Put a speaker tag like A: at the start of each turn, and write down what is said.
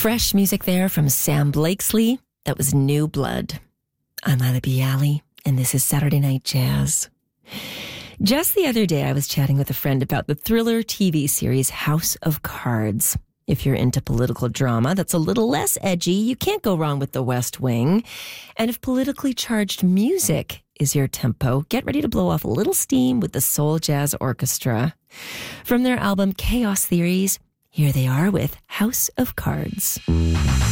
A: Fresh music there from Sam Blakesley. That was New Blood. I'm Ila Bialy, and this is Saturday Night Jazz. Just the other day, I was chatting with a friend about the thriller TV series House of Cards. If you're into political drama that's a little less edgy, you can't go wrong with The West Wing. And if politically charged music is your tempo, get ready to blow off a little steam with the Soul Jazz Orchestra. From their album Chaos Theories, here they are with House of Cards.